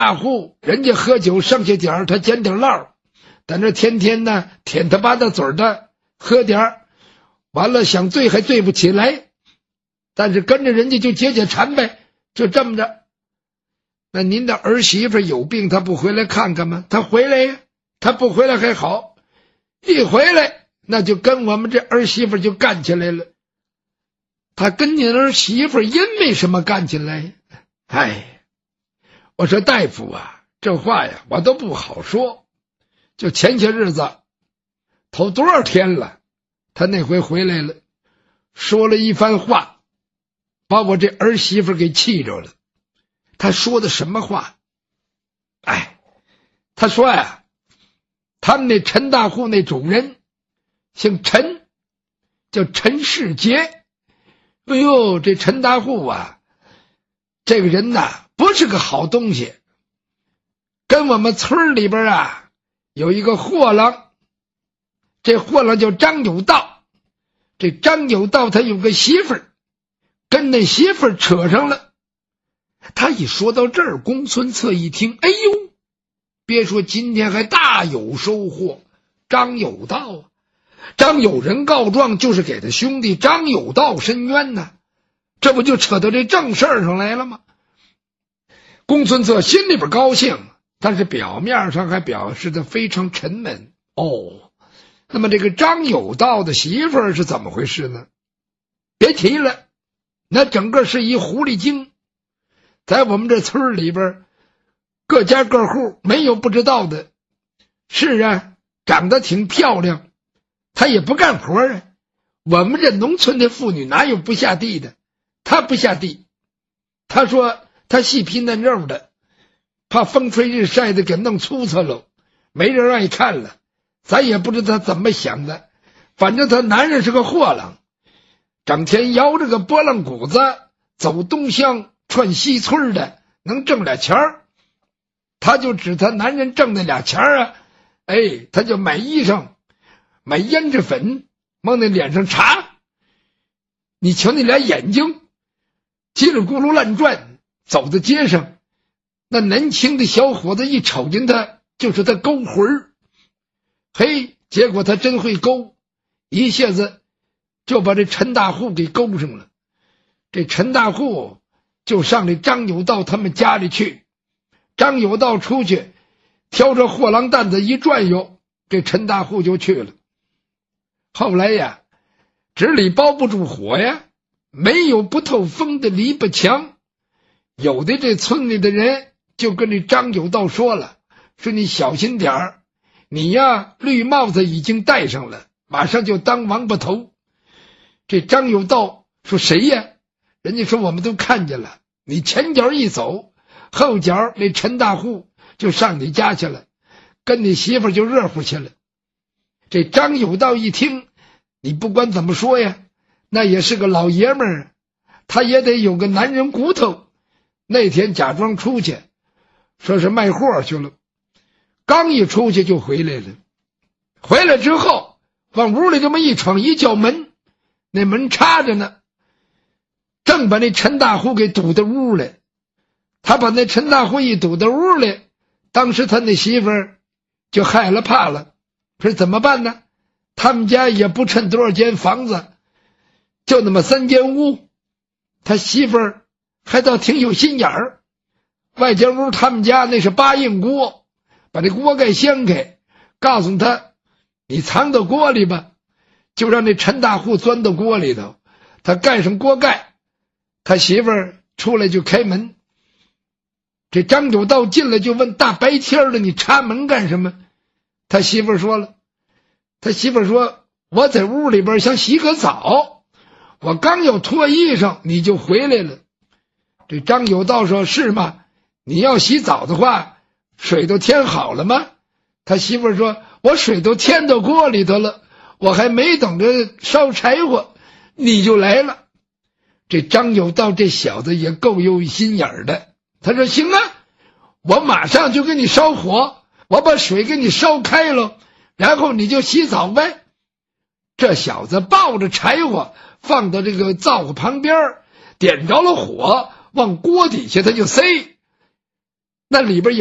大户人家喝酒剩下点儿，他捡点烙，在那天天呢舔他巴的嘴的喝点儿，完了想醉还醉不起来，但是跟着人家就解解馋呗，就这么着。那您的儿媳妇有病，他不回来看看吗？他回来呀，他不回来还好，一回来那就跟我们这儿媳妇就干起来了。他跟您儿媳妇因为什么干起来？哎，我说大夫啊，这话呀我都不好说。就前些日子头多少天了，他那回回来了，说了一番话，把我这儿媳妇给气着了。他说的什么话？哎，他说呀，他们那陈大户那主人姓陈，叫陈世杰。哎呦，这陈大户啊，这个人呐不是个好东西。跟我们村里边啊有一个货郎，这货郎叫张有道。这张有道他有个媳妇儿，跟那媳妇儿扯上了。他一说到这儿，公孙策一听，哎呦，别说今天还大有收获。张有道啊，张有人告状就是给他兄弟张有道申冤呢，这不就扯到这正事儿上来了吗？公孙策心里边高兴，但是表面上还表示的非常沉闷。哦，那么这个张有道的媳妇儿是怎么回事呢？别提了，那整个是一狐狸精。在我们这村里边，各家各户没有不知道的。是啊，长得挺漂亮，她也不干活啊。我们这农村的妇女哪有不下地的？她不下地，她说她细皮嫩肉的，怕风吹日晒的给弄粗糙了，没人爱看了。咱也不知道她怎么想的，反正她男人是个货郎，整天摇着个拨浪鼓子，走东乡串西村的，能挣俩钱儿。他就指他男人挣那俩钱儿啊，哎，他就买衣裳，买胭脂粉，往那脸上擦。你瞧那俩眼睛，叽里咕噜乱转，走在街上，那年轻的小伙子一瞅见他，就是他勾魂儿。嘿，结果他真会勾，一下子就把这陈大户给勾上了。这陈大户就上这张有道他们家里去，张有道出去挑着货郎担子一转悠，这陈大户就去了。后来呀，纸里包不住火呀，没有不透风的篱笆墙。有的这村里的人就跟这张有道说了，说你小心点儿，你呀绿帽子已经戴上了，马上就当王八头。这张有道说谁呀？人家说我们都看见了，你前脚一走，后脚那陈大户就上你家去了，跟你媳妇就热乎去了。这张有道一听，你不管怎么说呀，那也是个老爷们儿，他也得有个男人骨头。那天假装出去，说是卖货去了，刚一出去就回来了。回来之后往屋里这么一闯，一叫门，那门插着呢，正把那陈大户给堵到屋里。他把那陈大户一堵到屋里，当时他那媳妇儿就害了怕了，说怎么办呢？他们家也不趁多少间房子，就那么3间屋，他媳妇儿还倒挺有心眼儿。外间屋他们家那是8印锅，把这锅盖掀开，告诉他你藏到锅里吧，就让那陈大户钻到锅里头，他盖上锅盖，他媳妇儿出来就开门。这张有道进来就问，大白天的你插门干什么？他媳妇儿说了，他媳妇儿说，我在屋里边想洗个澡，我刚要脱衣裳你就回来了。这张有道说，是吗？你要洗澡的话，水都添好了吗？他媳妇儿说，我水都添到锅里头了，我还没等着烧柴火你就来了。这张有道这小子也够有心眼儿的，他说行啊，我马上就给你烧火，我把水给你烧开了，然后你就洗澡呗。这小子抱着柴火放到这个灶火旁边，点着了火，往锅底下他就塞。 那里边